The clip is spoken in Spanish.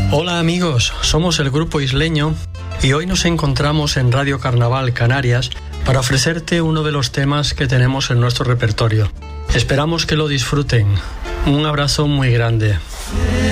Hola amigos, somos el Grupo Isleño y hoy nos encontramos en Radio Carnaval Canarias para ofrecerte uno de los temas que tenemos en nuestro repertorio. Esperamos que lo disfruten. Un abrazo muy grande.